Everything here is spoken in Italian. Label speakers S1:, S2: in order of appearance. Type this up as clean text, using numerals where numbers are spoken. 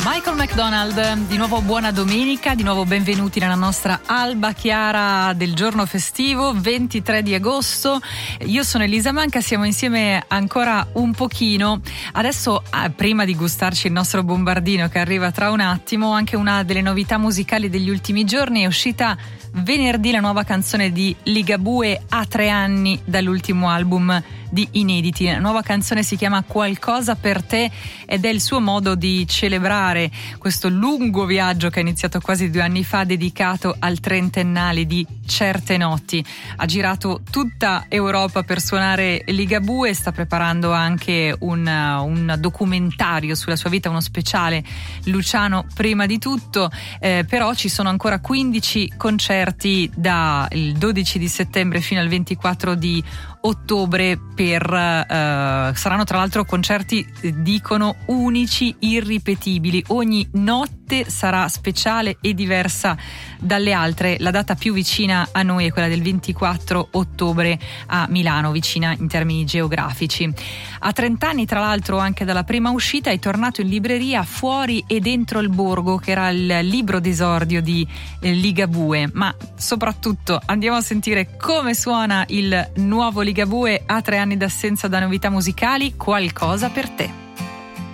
S1: Michael McDonald, di nuovo buona domenica, di nuovo benvenuti nella nostra alba chiara del giorno festivo, 23 di agosto. Io sono Elisa Manca, siamo insieme ancora un pochino. Adesso, prima di gustarci il nostro bombardino che arriva tra un attimo, anche una delle novità musicali degli ultimi giorni. È uscita venerdì la nuova canzone di Ligabue a 3 anni dall'ultimo album di inediti. La nuova canzone si chiama Qualcosa per te ed è il suo modo di celebrare questo lungo viaggio che è iniziato quasi 2 anni fa, dedicato al trentennale di Certe notti. Ha girato tutta Europa per suonare Ligabue, sta preparando anche un documentario sulla sua vita, uno speciale Luciano prima di tutto, però ci sono ancora 15 concerti dal 12 di settembre fino al 24 di ottobre saranno tra l'altro concerti, dicono, unici, irripetibili. Ogni notte sarà speciale e diversa dalle altre. La data più vicina a noi è quella del 24 ottobre a Milano, vicina in termini geografici. A 30 anni, tra l'altro, anche dalla prima uscita, è tornato in libreria Fuori e dentro il borgo, che era il libro d'esordio di Ligabue. Ma soprattutto andiamo a sentire come suona il nuovo Ligabue a 3 anni d'assenza da novità musicali. Qualcosa per te.